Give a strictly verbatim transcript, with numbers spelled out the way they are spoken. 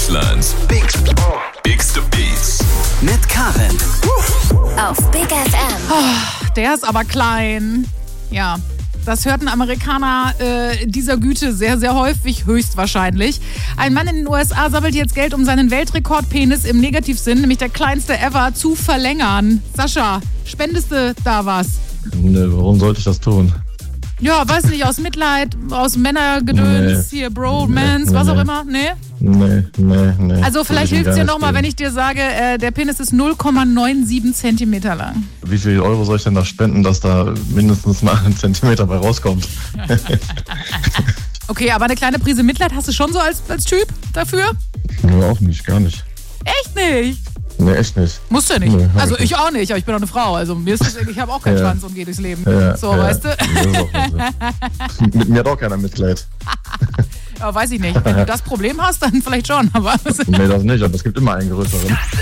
Deutschlands Big, Bigste Beats mit Karin. Auf Big F M. Oh, der ist aber klein. Ja, das hört ein Amerikaner äh, dieser Güte sehr, sehr häufig, höchstwahrscheinlich. Ein Mann in den U S A sammelt jetzt Geld, um seinen Weltrekordpenis im Negativsinn, nämlich der kleinste ever, zu verlängern. Sascha, spendest du da was? Ne, warum sollte ich das tun? Ja, weiß nicht, aus Mitleid, aus Männergedöns, nee. hier Bromance, nee, was auch nee. immer, ne? Nee, nee, nee. Also vielleicht hilft es dir nochmal, wenn ich dir sage, äh, der Penis ist null Komma siebenundneunzig Zentimeter lang. Wie viel Euro soll ich denn da spenden, dass da mindestens mal ein Zentimeter bei rauskommt? Okay, aber eine kleine Prise Mitleid hast du schon so als, als Typ dafür? Nee, auch nicht, gar nicht. Echt nicht? Nee, echt nicht. Musst du nicht. Nee, also ich ich auch nicht, aber ich bin doch eine Frau. Also mir ist das, ich habe auch keinen ja. Schwanz und gehe durchs Leben. Ja, so, ja. weißt du? Das ist auch so. Mit mir hat auch keiner Mitleid. Ja, weiß ich nicht. Wenn du das Problem hast, dann vielleicht schon. Aber nee, das nicht, aber es gibt immer einen größeren.